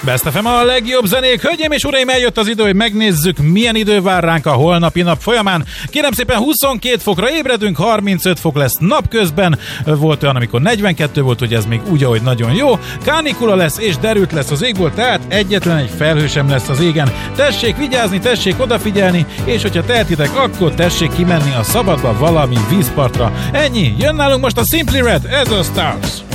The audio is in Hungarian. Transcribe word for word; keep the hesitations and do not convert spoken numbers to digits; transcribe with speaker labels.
Speaker 1: Best ef em a legjobb zenék. Hölgyeim és uraim, eljött az idő, hogy megnézzük, milyen idő vár ránk a holnapi nap folyamán. Kérem szépen, huszonkét fokra ébredünk, harmincöt fok lesz napközben. Volt olyan, amikor negyvenkettő volt, hogy ez még úgy, ahogy nagyon jó. Kánikula lesz és derült lesz az égból, tehát egyetlen egy felhő sem lesz az égen. Tessék vigyázni, tessék odafigyelni, és hogyha tehetitek, akkor tessék kimenni a szabadba valami vízpartra. Ennyi, jön nálunk most a Simply Red, ez a Stars.